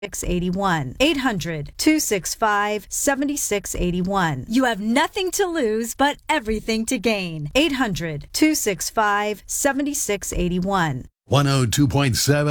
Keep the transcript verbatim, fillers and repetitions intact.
six eight one. eight hundred, two six five, seven six eight one. You have nothing to lose but everything to gain. eight hundred, two six five, seven six eight one. one oh two point seven